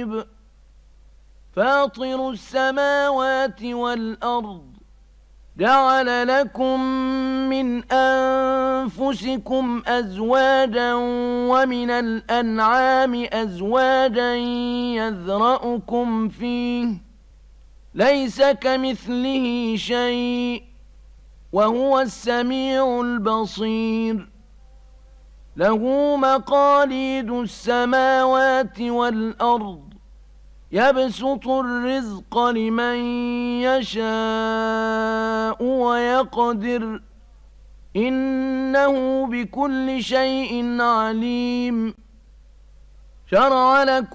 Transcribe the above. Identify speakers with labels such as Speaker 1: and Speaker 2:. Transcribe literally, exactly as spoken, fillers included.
Speaker 1: حسيب فاطر السماوات والأرض جعل لكم من أنفسكم أزواجا ومن الأنعام أزواجا يذرأكم فيه ليس كمثله شيء وهو السميع البصير له مقاليد السماوات والأرض يبسط الرزق لمن يشاء ويقدر إنه بكل شيء عليم شرع لكم